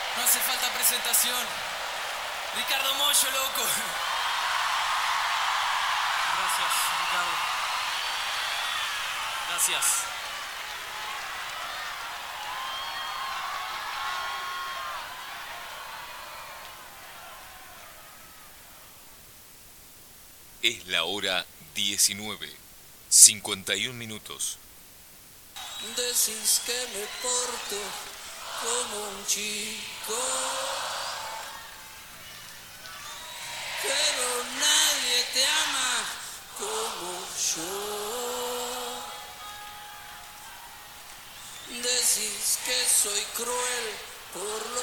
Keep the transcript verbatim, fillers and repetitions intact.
No hace falta presentación. Ricardo Mollo, loco. Gracias, Ricardo. Gracias. Es la hora diecinueve, cincuenta y un minutos. Decís que me porto como un chico, pero nadie te ama como yo. Decís que soy cruel por lo